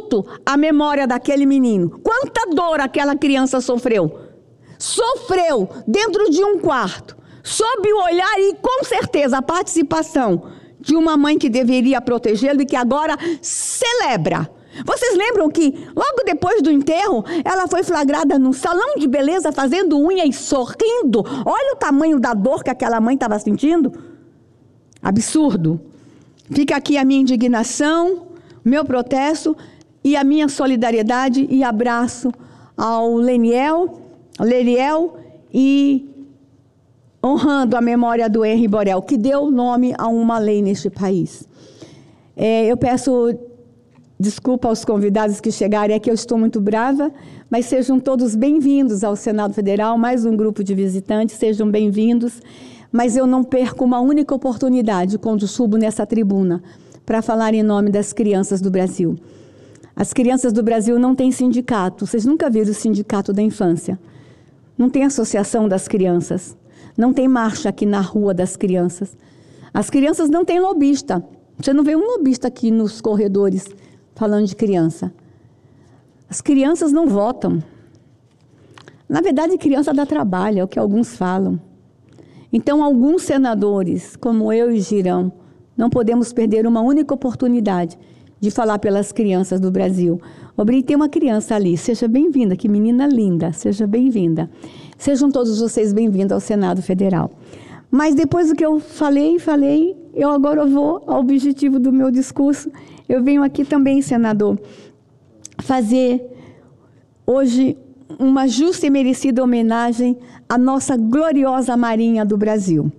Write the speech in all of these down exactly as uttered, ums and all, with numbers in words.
luto a memória daquele menino. Quanta dor aquela criança sofreu. Sofreu dentro de um quarto, sob o olhar e com certeza a participação de uma mãe que deveria protegê-lo e que agora celebra. Vocês lembram que logo depois do enterro, ela foi flagrada num salão de beleza fazendo unha e sorrindo? Olha o tamanho da dor que aquela mãe estava sentindo. Absurdo. Fica aqui a minha indignação, meu protesto e a minha solidariedade e abraço ao Leniel, Leriel e honrando a memória do Henri Borel, que deu nome a uma lei neste país. É, eu peço desculpa aos convidados que chegarem aqui, eu estou muito brava, mas sejam todos bem-vindos ao Senado Federal, mais um grupo de visitantes, sejam bem-vindos, mas eu não perco uma única oportunidade quando subo nessa tribuna para falar em nome das crianças do Brasil. As crianças do Brasil não têm sindicato, vocês nunca viram o sindicato da infância, não tem associação das crianças, não tem marcha aqui na rua das crianças, as crianças não têm lobista, você não vê um lobista aqui nos corredores falando de criança. As crianças não votam. Na verdade, criança dá trabalho, é o que alguns falam. Então, alguns senadores, como eu e Girão, não podemos perder uma única oportunidade de falar pelas crianças do Brasil. Obri, tem uma criança ali, seja bem-vinda, que menina linda, seja bem-vinda. Sejam todos vocês bem-vindos ao Senado Federal. Mas depois do que eu falei, falei, eu agora vou ao objetivo do meu discurso. Eu venho aqui também, senador, fazer hoje uma justa e merecida homenagem à nossa gloriosa Marinha do Brasil.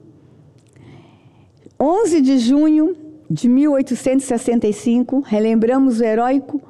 onze de junho de mil oitocentos e sessenta e cinco, relembramos o heróico,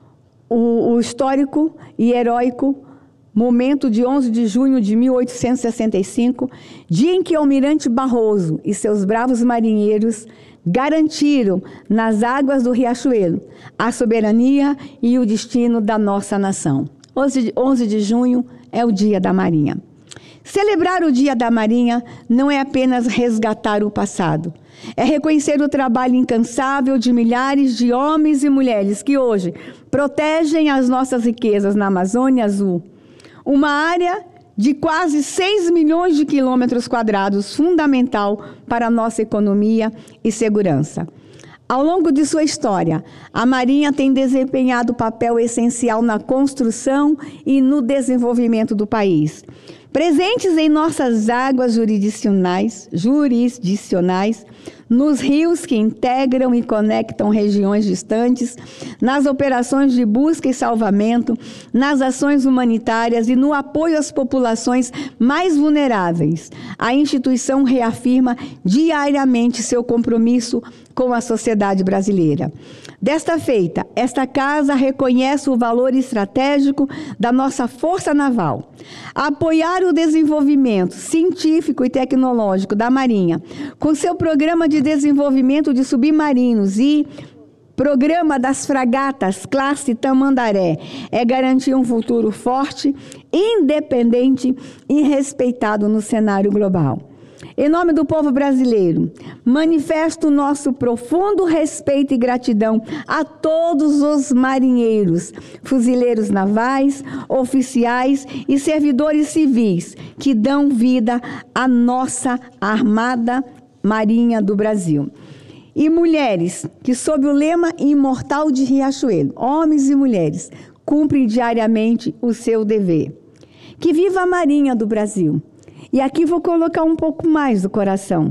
o, o histórico e heróico momento de onze de junho de mil oitocentos e sessenta e cinco, dia em que o almirante Barroso e seus bravos marinheiros garantiram nas águas do Riachuelo a soberania e o destino da nossa nação. onze de junho é o Dia da Marinha. Celebrar o Dia da Marinha não é apenas resgatar o passado, é reconhecer o trabalho incansável de milhares de homens e mulheres que hoje protegem as nossas riquezas na Amazônia Azul, uma área de quase seis milhões de quilômetros quadrados, fundamental para a nossa economia e segurança. Ao longo de sua história, a Marinha tem desempenhado papel essencial na construção e no desenvolvimento do país. Presentes em nossas águas jurisdicionais, jurisdicionais, nos rios que integram e conectam regiões distantes, nas operações de busca e salvamento, nas ações humanitárias e no apoio às populações mais vulneráveis. A instituição reafirma diariamente seu compromisso com a sociedade brasileira. Desta feita, esta casa reconhece o valor estratégico da nossa Força Naval. Apoiar o desenvolvimento científico e tecnológico da Marinha, com seu programa de desenvolvimento de submarinos e programa das fragatas classe Tamandaré, é garantir um futuro forte, independente e respeitado no cenário global. Em nome do povo brasileiro, manifesto nosso profundo respeito e gratidão a todos os marinheiros, fuzileiros navais, oficiais e servidores civis que dão vida à nossa Armada Marinha do Brasil. E mulheres que, sob o lema imortal de Riachuelo, homens e mulheres, cumprem diariamente o seu dever. Que viva a Marinha do Brasil! E aqui vou colocar um pouco mais do coração.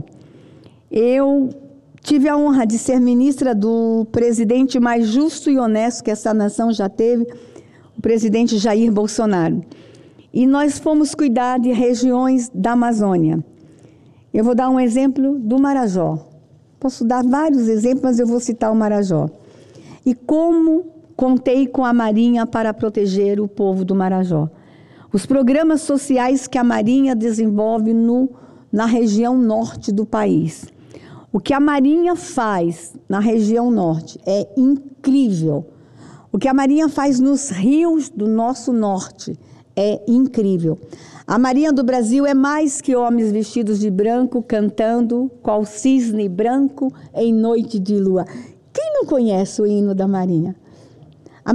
Eu tive a honra de ser ministra do presidente mais justo e honesto que essa nação já teve, o presidente Jair Bolsonaro. E nós fomos cuidar de regiões da Amazônia. Eu vou dar um exemplo do Marajó. Posso dar vários exemplos, mas eu vou citar o Marajó. E como contei com a Marinha para proteger o povo do Marajó. Os programas sociais que a Marinha desenvolve no, na região norte do país. O que a Marinha faz na região norte é incrível. O que a Marinha faz nos rios do nosso norte é incrível. A Marinha do Brasil é mais que homens vestidos de branco cantando qual cisne branco em noite de lua. Quem não conhece o hino da Marinha?